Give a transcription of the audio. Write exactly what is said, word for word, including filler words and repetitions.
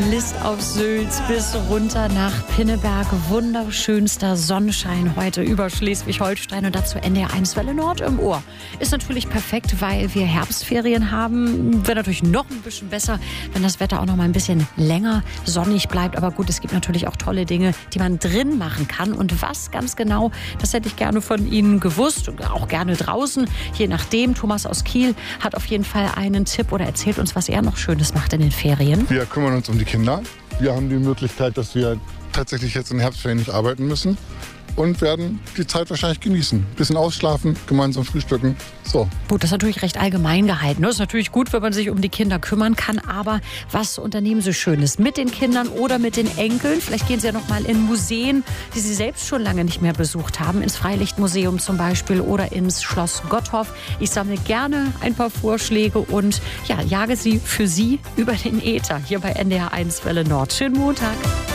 List auf Sylt bis runter nach Pinneberg. Wunderschönster Sonnenschein heute über Schleswig-Holstein und dazu N D R eins Welle Nord im Ohr. Ist natürlich perfekt, weil wir Herbstferien haben. Wäre natürlich noch ein bisschen besser, wenn das Wetter auch noch mal ein bisschen länger sonnig bleibt. Aber gut, es gibt natürlich auch tolle Dinge, die man drin machen kann. Und was ganz genau, das hätte ich gerne von Ihnen gewusst. Auch gerne draußen, je nachdem. Thomas aus Kiel hat auf jeden Fall einen Tipp oder erzählt uns, was er noch Schönes macht in den Ferien. Wir kümmern uns um die Kinder. Wir haben die Möglichkeit, dass wir tatsächlich jetzt in den Herbstferien nicht arbeiten müssen und werden die Zeit wahrscheinlich genießen. Ein bisschen ausschlafen, gemeinsam frühstücken. So. Gut, das ist natürlich recht allgemein gehalten. Das ist natürlich gut, wenn man sich um die Kinder kümmern kann. Aber was unternehmen Sie Schönes mit den Kindern oder mit den Enkeln? Vielleicht gehen Sie ja noch mal in Museen, die Sie selbst schon lange nicht mehr besucht haben. Ins Freilichtmuseum zum Beispiel oder ins Schloss Gottorf. Ich sammle gerne ein paar Vorschläge und ja, jage sie für Sie über den Äther hier bei N D R eins Welle Nord. Schönen Montag.